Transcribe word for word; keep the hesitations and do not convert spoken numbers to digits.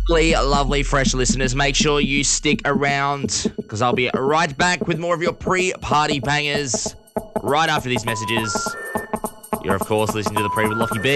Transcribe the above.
lovely, lovely fresh listeners, make sure you stick around because I'll be right back with more of your pre-party bangers right after these messages. You're, of course, listening to The Pre with Lockie B.